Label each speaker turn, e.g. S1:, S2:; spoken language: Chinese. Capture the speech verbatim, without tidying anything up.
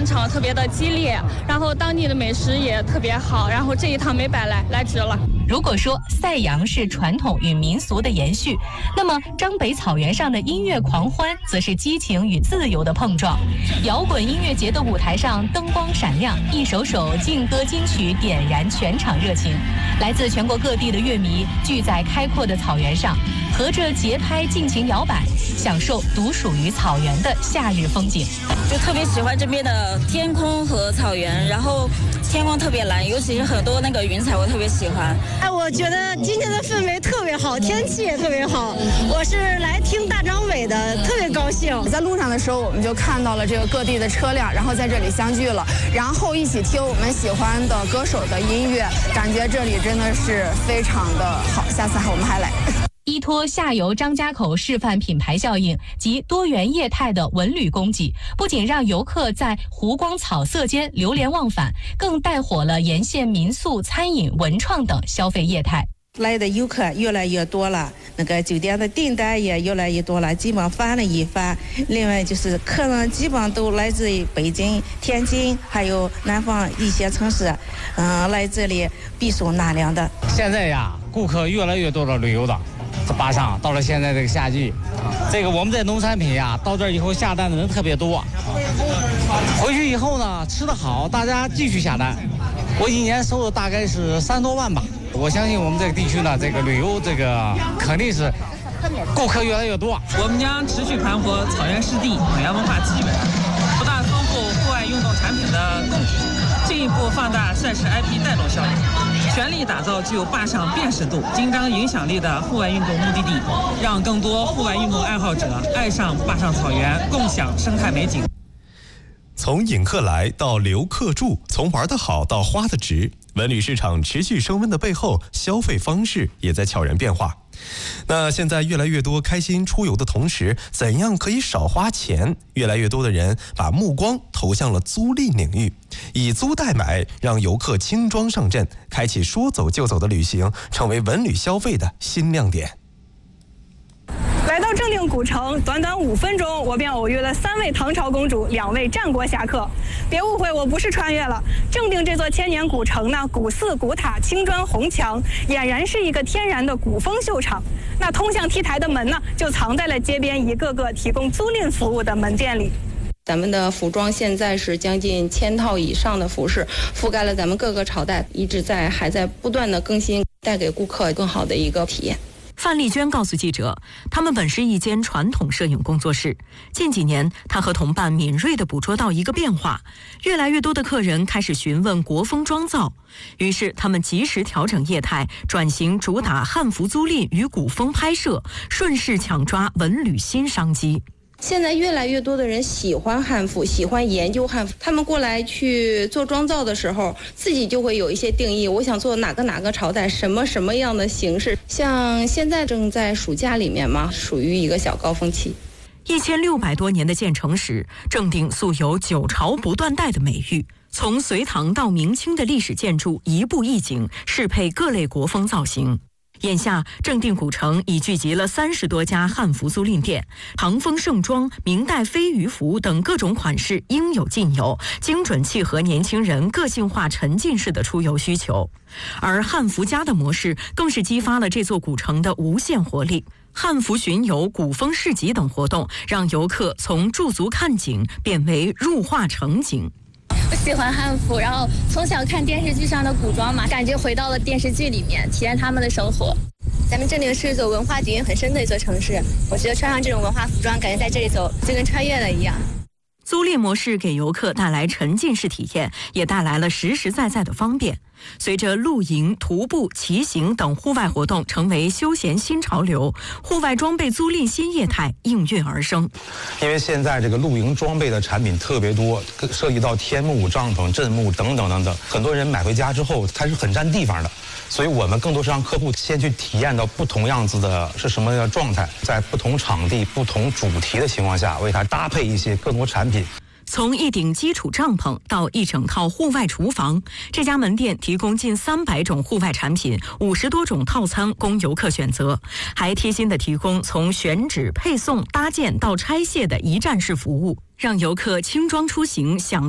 S1: 现场特别的激烈，然后当地的美食也特别好，然后这一趟没白来，来值了。
S2: 如果说赛扬是传统与民俗的延续，那么张北草原上的音乐狂欢则是激情与自由的碰撞。摇滚音乐节的舞台上灯光闪亮，一首首劲歌金曲点燃全场热情。来自全国各地的乐迷聚在开阔的草原上，合着节拍尽情摇摆，享受独属于草原的夏日风景。
S3: 就特别喜欢这边的天空和草原，然后天空特别蓝，尤其是很多那个云彩，我特别喜欢。
S4: 哎，我觉得今天的氛围特别好，天气也特别好。我是来听大张伟的，特别高兴。
S5: 在路上的时候，我们就看到了这个各地的车辆，然后在这里相聚了，然后一起听我们喜欢的歌手的音乐，感觉这里真的是非常的好。下次我们还来。
S2: 依托下游张家口示范品牌效应及多元业态的文旅供给，不仅让游客在湖光草色间流连忘返，更带火了沿线民宿、餐饮、文创等消费业态。
S6: 来的游客越来越多了，那个酒店的订单也越来越多了，基本翻了一番。另外就是客人基本上都来自于北京、天津，还有南方一些城市，嗯，来这里避暑纳凉的。
S7: 现在呀，顾客越来越多的旅游的。这巴上到了现在这个夏季，这个我们在农产品呀，到这儿以后下单的人特别多。回去以后呢，吃得好，大家继续下单。我一年收入大概是三多万吧。我相信我们这个地区呢，这个旅游这个肯定是顾客越来越多。
S8: 我们将持续盘活草原湿地海洋文化资源，不断丰富户外运动产品的供给，进一步放大赛事 I P 带动效应，全力打造具有坝上辨识度、金章影响力的户外运动目的地，让更多户外运动爱好者爱上坝上草原，共享生态美景。
S9: 从引客来到留客住，从玩得好到花得值，文旅市场持续升温的背后，消费方式也在悄然变化。那现在越来越多开心出游的同时，怎样可以少花钱？越来越多的人把目光投向了租赁领域，以租代买，让游客轻装上阵，开启说走就走的旅行，成为文旅消费的新亮点。
S4: 来到正定古城，短短五分钟，我便偶遇了三位唐朝公主，两位战国侠客。别误会，我不是穿越了。正定这座千年古城呢，古寺古塔、青砖红墙，俨然是一个天然的古风秀场。那通向 T 台的门呢，就藏在了街边一个个提供租赁服务的门店里。
S10: 咱们的服装现在是将近千套以上的服饰，覆盖了咱们各个朝代，一直在还在不断的更新，带给顾客更好的一个体验。
S11: 范丽娟告诉记者，他们本是一间传统摄影工作室，近几年她和同伴敏锐地捕捉到一个变化，越来越多的客人开始询问国风妆造，于是他们及时调整业态，转型主打汉服租赁与古风拍摄，顺势抢抓文旅新商机。
S10: 现在越来越多的人喜欢汉服，喜欢研究汉服，他们过来去做妆造的时候，自己就会有一些定义，我想做哪个哪个朝代，什么什么样的形式。像现在正在暑假里面嘛，属于一个小高峰期。
S11: 一千六百多年的建成史，正定素有九朝不断代的美誉。从隋唐到明清的历史建筑，一步一景，适配各类国风造型。眼下，正定古城已聚集了三十多家汉服租赁店，唐风盛装、明代飞鱼服等各种款式应有尽有，精准契合年轻人个性化沉浸式的出游需求。而汉服家的模式更是激发了这座古城的无限活力。汉服巡游、古风市集等活动，让游客从驻足看景变为入画成景。
S1: 我喜欢汉服，然后从小看电视剧上的古装嘛，感觉回到了电视剧里面，体验他们的生活。咱们正定是一座文化底蕴很深的一座城市，我觉得穿上这种文化服装，感觉在这里走就跟穿越了一样。
S11: 租赁模式给游客带来沉浸式体验，也带来了实实在在的方便。随着露营、徒步、骑行等户外活动成为休闲新潮流，户外装备租赁新业态应运而生。
S12: 因为现在这个露营装备的产品特别多，涉及到天幕、帐篷、阵幕等等等等，很多人买回家之后，它是很占地方的。所以我们更多是让客户先去体验到不同样子的是什么样的状态，在不同场地、不同主题的情况下，为它搭配一些更多产品。
S11: 从一顶基础帐篷到一整套户外厨房，这家门店提供近三百种户外产品，五十多种套餐供游客选择，还贴心的提供从选址、配送、搭建到拆卸的一站式服务，让游客轻装出行享